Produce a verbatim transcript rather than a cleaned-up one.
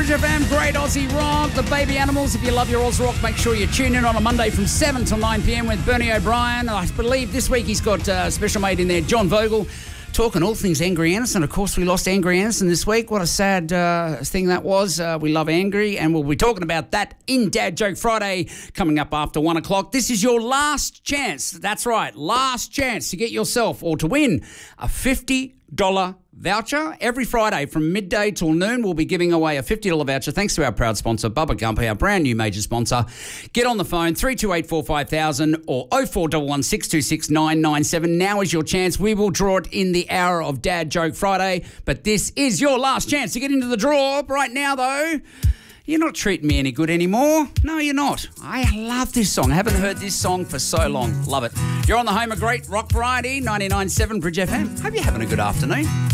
Bridge F M, great Aussie rock, the Baby Animals. If you love your Oz rock, make sure you tune in on a Monday from seven till nine p.m. with Bernie O'Brien. I believe this week he's got a special mate in there, John Vogel, talking all things Angry Anderson. Of course, we lost Angry Anderson this week. What a sad uh, thing that was. Uh, we love Angry, and we'll be talking about that in Dad Joke Friday coming up after one o'clock. This is your last chance. That's right, last chance to get yourself or to win a fifty dollars voucher. Every Friday from midday till noon, we'll be giving away a fifty dollars voucher thanks to our proud sponsor, Bubba Gump, our brand new major sponsor. Get on the phone, three two eight four five thousand or oh four one one six two six nine nine seven. Now is your chance. We will draw it in the hour of Dad Joke Friday, but this is your last chance to get into the draw. Right now, though, you're not treating me any good anymore. No, you're not. I love this song. I haven't heard this song for so long. Love it. You're on the home of great rock variety, ninety-nine point seven Bridge F M. Hope you're having a good afternoon.